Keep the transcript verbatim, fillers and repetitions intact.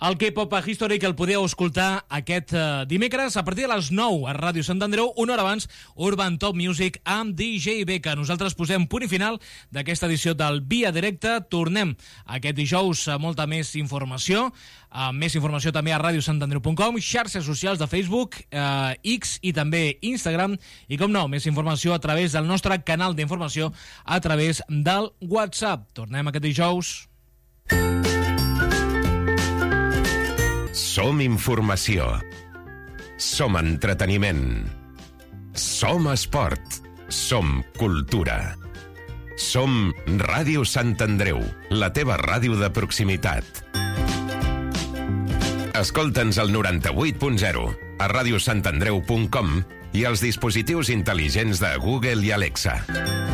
El K-Pop History, que el podeu escoltar aquest uh, dimecres a partir de les nou a Ràdio Sant Andreu, una hora abans, Urban Top Music amb D J Becca. Nosaltres posem punt i final d'aquesta edició del Via Directa. Tornem aquest dijous a molta més informació, uh, més informació també a ràdio sant andreu punt com, xarxes socials de Facebook, uh, X i també Instagram, i com no, més informació a través del nostre canal d'informació a través del WhatsApp. Tornem aquest dijous. Som informació. Som entreteniment. Som esport. Som cultura. Som Ràdio Sant Andreu, la teva ràdio de proximitat. Escolta'ns al noranta-vuit punt zero, a ràdio sant andreu punt com i als dispositius intel·ligents de Google i Alexa.